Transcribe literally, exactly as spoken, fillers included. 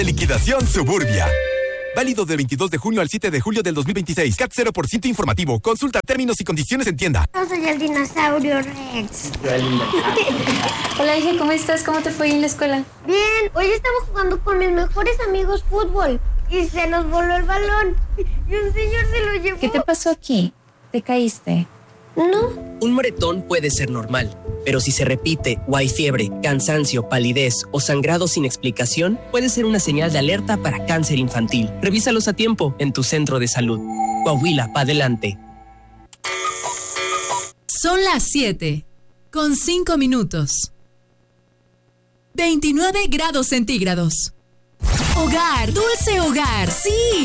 Liquidación Suburbia. Válido del veintidós de junio al siete de julio del dos mil veintiséis. C A T cero por ciento informativo. Consulta términos y condiciones en tienda. Yo soy el dinosaurio Rex. Hola, hija, ¿cómo estás? ¿Cómo te fue en la escuela? Bien, hoy estaba jugando con mis mejores amigos fútbol y se nos voló el balón y un señor se lo llevó. ¿Qué te pasó aquí? ¿Te caíste? No. Un moretón puede ser normal, pero si se repite o hay fiebre, cansancio, palidez o sangrado sin explicación, puede ser una señal de alerta para cáncer infantil. Revísalos a tiempo en tu centro de salud. Coahuila, pa' adelante. Son las siete, con cinco minutos. veintinueve grados centígrados. Hogar, dulce hogar, sí.